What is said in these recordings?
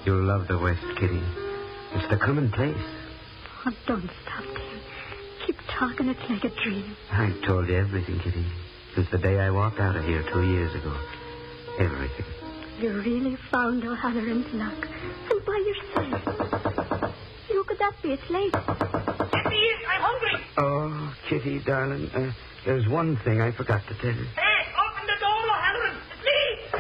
You'll love the West, Kitty. It's the commonplace. Oh, don't stop, Tim. Keep talking. It's like a dream. I've told you everything, Kitty. Since the day I walked out of here 2 years ago. Everything. You really found O'Halloran's luck. And by yourself. Look at that be. It's late. I'm hungry. Oh, Kitty, darling. There's one thing I forgot to tell you. Hey, open the door, O'Halloran. It's me.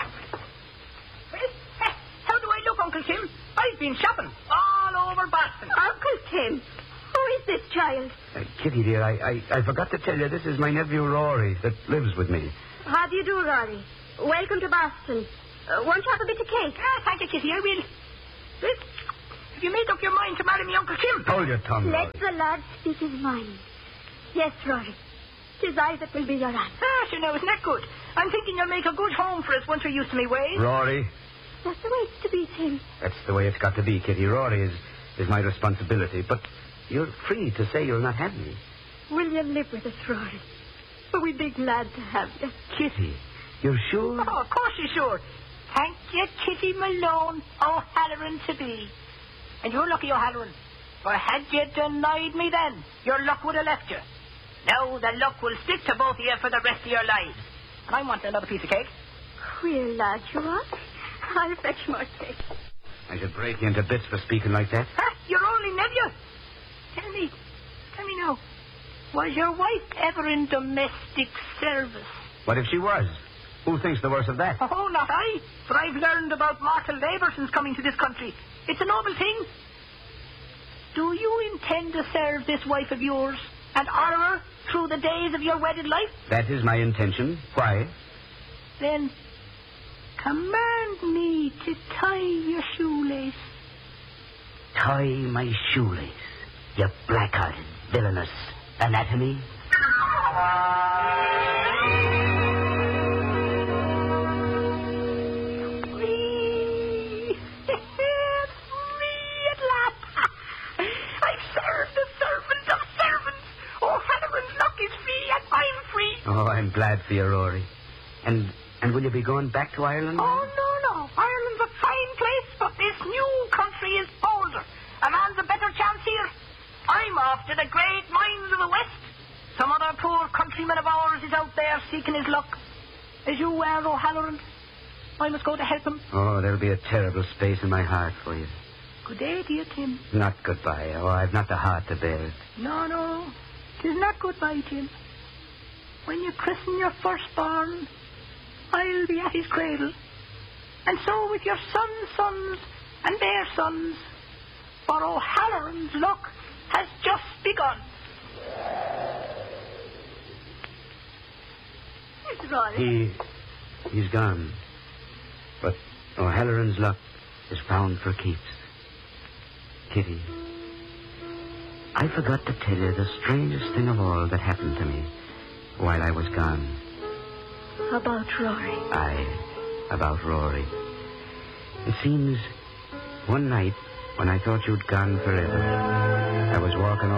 Well, how do I look, Uncle Tim? I've been shopping all over Boston. Uncle Tim. Who is this child? Kitty, dear, I forgot to tell you this is my nephew Rory that lives with me. How do you do, Rory? Welcome to Boston. Won't you have a bit of cake? Thank you, Kitty. I will. Well, have you made up your mind to marry me, Uncle Tim? Hold your tongue, Let Rory. the lad speak his mind. Yes, Rory. 'Tis I that will be your aunt. Sure, now, isn't that good? I'm thinking you'll make a good home for us once we're used to me ways. Rory. That's the way it's to be, Tim. That's the way it's got to be, Kitty. Rory is my responsibility. But you're free to say you'll not have me. Will you live with us, Rory? We'd be glad to have you. Kitty, you're sure? Oh, of course you're sure. Thank you, Kitty Malone, O'Halloran to be. And you're lucky, O'Halloran. For had you denied me then, your luck would have left you. Now the luck will stick to both of you for the rest of your lives. And I want another piece of cake. Queer lad you are. I'll fetch more cake. I should break you into bits for speaking like that. Your only nephew. Tell me now, was your wife ever in domestic service? What if she was? Who thinks the worse of that? Oh, not I. For I've learned about mortal labour since coming to this country. It's a noble thing. Do you intend to serve this wife of yours and honour her through the days of your wedded life? That is my intention. Why? Then command me to tie your shoelace. Tie my shoelace, you black-hearted, villainous anatomy. Free. It's free at last. I've served the servant of servants. O'Halloran's luck is free and I'm free. Oh, I'm glad for you, Rory. And will you be going back to Ireland? Oh, no. Ireland's a fine place, but this new country is bolder. A man's a better chance here. I'm off to the great mines of the West. Some other poor countryman of ours is out there seeking his luck. As you were, O'Halloran. I must go to help him. Oh, there'll be a terrible space in my heart for you. Good day to you, Tim. Not goodbye. Oh, I've not the heart to bear it. No. 'Tis not goodbye, Tim. When you christen your firstborn, I'll be at his cradle. And so with your sons' and their sons. For O'Halloran's luck has just begun. It's Rory. He's gone. But O'Halloran's luck is found for keeps. Kitty, I forgot to tell you the strangest thing of all that happened to me while I was gone. About Rory. About Rory. It seems one night when I thought you'd gone forever, I was walking